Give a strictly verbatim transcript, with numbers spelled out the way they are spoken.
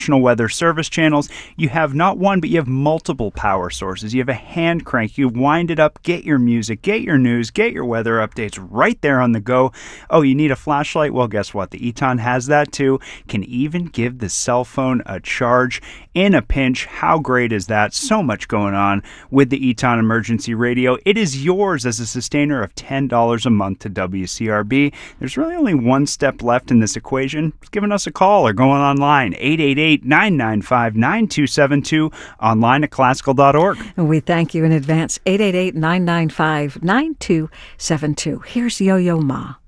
weather service channels. You have not one, but you have multiple power sources. You have a hand crank. You wind it up, get your music, get your news, get your weather updates right there on the go. Oh, you need a flashlight? Well, guess what? The Eton has that too. Can even give the cell phone a charge in a pinch. How great is that? So much going on with the Eton Emergency Radio. It is yours as a sustainer of ten dollars a month to W C R B. There's really only one step left in this equation. It's giving us a call or going online, eight eight eight, nine nine five, nine two seven two, online at classical dot org. We thank you in advance, eight eight eight, nine nine five, nine two seven two. Here's Yo-Yo Ma.